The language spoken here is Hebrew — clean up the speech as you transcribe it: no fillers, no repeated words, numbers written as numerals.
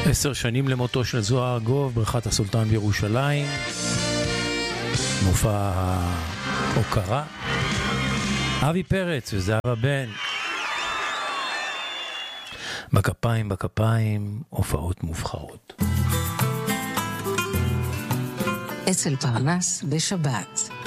10 שנים למותו של זוהר ארגוב, ברכת הסולטן בירושלים, מופע ההוקרה. אבי פרץ וזהבה בן, בכפיים בכפיים, הופעות מובחרות. אצל פרנס בשבת.